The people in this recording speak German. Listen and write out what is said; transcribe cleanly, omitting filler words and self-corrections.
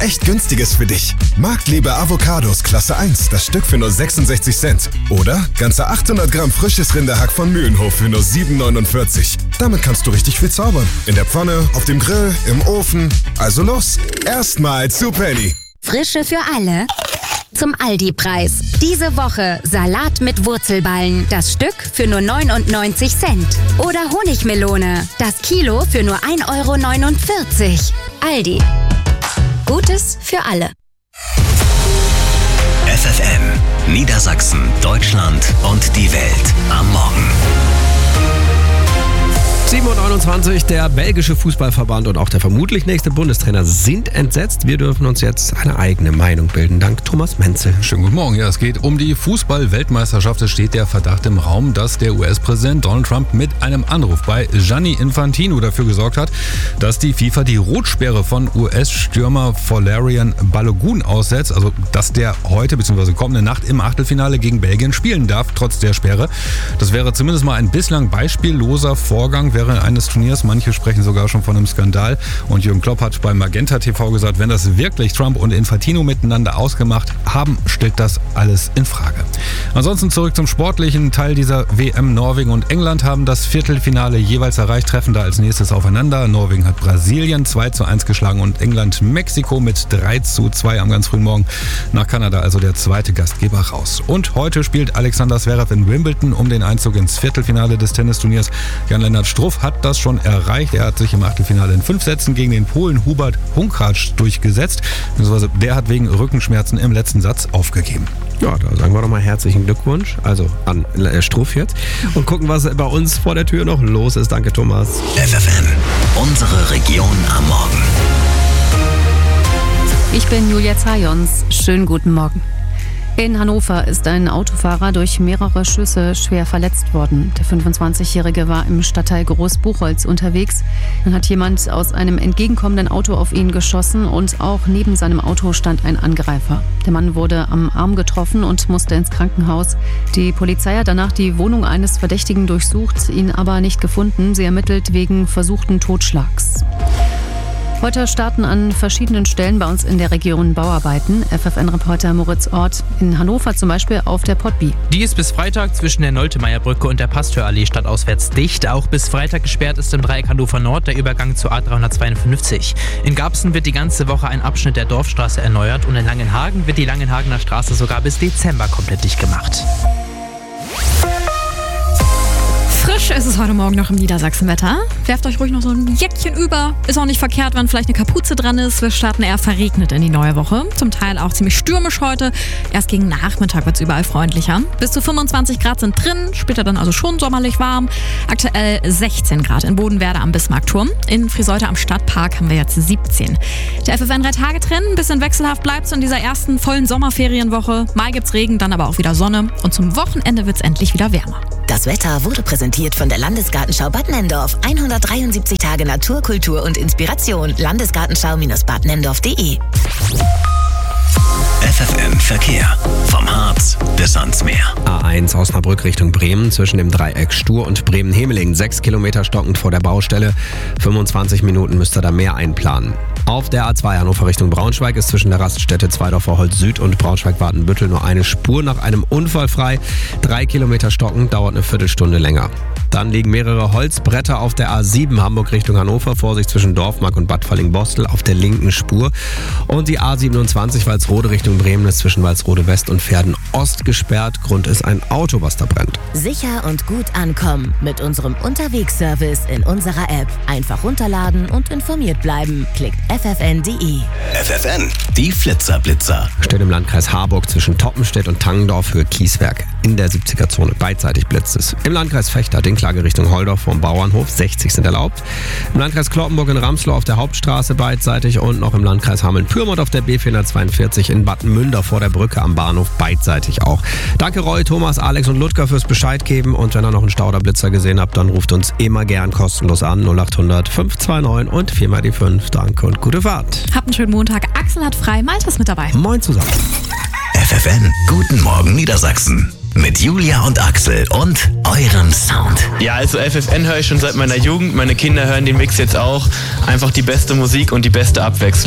echt Günstiges für dich. Marktliebe Avocados Klasse 1, das Stück für nur 66 Cent. Oder ganze 800 Gramm frisches Rinderhack von Mühlenhof für nur 7,49. Damit kannst du richtig viel zaubern. In der Pfanne, auf dem Grill, im Ofen. Also los, erstmal zu Penny. Frische für alle. Zum Aldi-Preis. Diese Woche Salat mit Wurzelballen. Das Stück für nur 99 Cent. Oder Honigmelone. Das Kilo für nur 1,49 €. Aldi. Gutes für alle. FFN, Niedersachsen, Deutschland und die Welt am Morgen. 7:29 Uhr, der belgische Fußballverband und auch der vermutlich nächste Bundestrainer sind entsetzt. Wir dürfen uns jetzt eine eigene Meinung bilden, dank Thomas Menzel. Schönen guten Morgen. Ja, es geht um die Fußball-Weltmeisterschaft. Es steht der Verdacht im Raum, dass der US-Präsident Donald Trump mit einem Anruf bei Gianni Infantino dafür gesorgt hat, dass die FIFA die Rotsperre von US-Stürmer Valerian Balogun aussetzt. Also, dass der heute bzw. kommende Nacht im Achtelfinale gegen Belgien spielen darf, trotz der Sperre. Das wäre zumindest mal ein bislang beispielloser Vorgang während eines Turniers. Manche sprechen sogar schon von einem Skandal. Und Jürgen Klopp hat beim Magenta TV gesagt, wenn das wirklich Trump und Infantino miteinander ausgemacht haben, stellt das alles in Frage. Ansonsten zurück zum sportlichen Teil dieser WM. Norwegen und England haben das Viertelfinale jeweils erreicht, treffen da als nächstes aufeinander. Norwegen hat Brasilien 2:1 geschlagen und England Mexiko mit 3:2 am ganz frühen Morgen. Nach Kanada also der zweite Gastgeber raus. Und heute spielt Alexander Zverev in Wimbledon um den Einzug ins Viertelfinale des Tennisturniers. Jan-Lennart Struff hat das schon erreicht. Er hat sich im Achtelfinale in 5 Sätzen gegen den Polen Hubert Hurkacz durchgesetzt. Beziehungsweise der hat wegen Rückenschmerzen im letzten Satz aufgegeben. Ja, da sagen wir doch mal herzlichen Glückwunsch, also an Struff jetzt. Und gucken, was bei uns vor der Tür noch los ist. Danke, Thomas. FFN, unsere Region am Morgen. Ich bin Julia Zajons. Schönen guten Morgen. In Hannover ist ein Autofahrer durch mehrere Schüsse schwer verletzt worden. Der 25-Jährige war im Stadtteil Großbuchholz unterwegs. Dann hat jemand aus einem entgegenkommenden Auto auf ihn geschossen und auch neben seinem Auto stand ein Angreifer. Der Mann wurde am Arm getroffen und musste ins Krankenhaus. Die Polizei hat danach die Wohnung eines Verdächtigen durchsucht, ihn aber nicht gefunden. Sie ermittelt wegen versuchten Totschlags. Heute starten an verschiedenen Stellen bei uns in der Region Bauarbeiten. FFN-Reporter Moritz Ort in Hannover zum Beispiel auf der Pottby. Die ist bis Freitag zwischen der Noltemeyer-Brücke und der Pasteurallee stadtauswärts dicht. Auch bis Freitag gesperrt ist im Dreieck Hannover Nord der Übergang zur A352. In Garbsen wird die ganze Woche ein Abschnitt der Dorfstraße erneuert und in Langenhagen wird die Langenhagener Straße sogar bis Dezember komplett dicht gemacht. Frisch ist es heute Morgen noch im Niedersachsenwetter. Werft euch ruhig noch so ein Jäckchen über. Ist auch nicht verkehrt, wenn vielleicht eine Kapuze dran ist. Wir starten eher verregnet in die neue Woche. Zum Teil auch ziemlich stürmisch heute. Erst gegen Nachmittag wird es überall freundlicher. Bis zu 25 Grad sind drin. Später dann also schon sommerlich warm. Aktuell 16 Grad in Bodenwerder am Bismarckturm. In Friseute am Stadtpark haben wir jetzt 17. Der FFN 3-Tage-Trend. Ein bisschen wechselhaft bleibt es in dieser ersten vollen Sommerferienwoche. Mal gibt's Regen, dann aber auch wieder Sonne. Und zum Wochenende wird es endlich wieder wärmer. Das Wetter wurde präsentiert von der Landesgartenschau Bad Nenndorf. 173 Tage Natur, Kultur und Inspiration. Landesgartenschau-badnenndorf.de. FFN Verkehr. Vom Harz bis ans Meer. A1 Osnabrück Richtung Bremen zwischen dem Dreieck Stur und Bremen-Hemeling. 6 Kilometer stockend vor der Baustelle. 25 Minuten müsst ihr da mehr einplanen. Auf der A2 Hannover Richtung Braunschweig ist zwischen der Raststätte Zweidorfer Holz Süd und Braunschweig-Watenbüttel nur eine Spur nach einem Unfall frei. 3 Kilometer stockend, dauert eine Viertelstunde länger. Dann liegen mehrere Holzbretter auf der A7 Hamburg Richtung Hannover. Vorsicht zwischen Dorfmark und Bad Falling-Bostel auf der linken Spur. Und die A27 Walsrode Richtung Bremen ist zwischen Walsrode West und Verden Ost gesperrt. Grund ist ein Auto, was da brennt. Sicher und gut ankommen mit unserem Unterwegsservice in unserer App. Einfach runterladen und informiert bleiben. Klickt ffn.de. FFN, die Flitzer-Blitzer. Steht im Landkreis Harburg zwischen Toppenstedt und Tangendorf für Kieswerk. In der 70er-Zone beidseitig blitzt es. Im Landkreis Vechta Dinklage Richtung Holdorf vom Bauernhof 60 sind erlaubt. Im Landkreis Cloppenburg in Ramslow auf der Hauptstraße beidseitig und noch im Landkreis Hameln-Pyrmont auf der B442 in Bad Münder vor der Brücke am Bahnhof beidseitig auch. Danke Roy, Thomas, Alex und Ludger fürs Bescheid geben und wenn ihr noch einen Stauderblitzer gesehen habt, dann ruft uns immer gern kostenlos an 0800 529 und 4 die 5. Danke und gute Fahrt. Habt einen schönen Montag. Axel hat frei, Malte ist mit dabei. Moin zusammen. FFN, guten Morgen Niedersachsen. Mit Julia und Axel und eurem Sound. Ja, also FFN höre ich schon seit meiner Jugend. Meine Kinder hören den Mix jetzt auch. Einfach die beste Musik und die beste Abwechslung.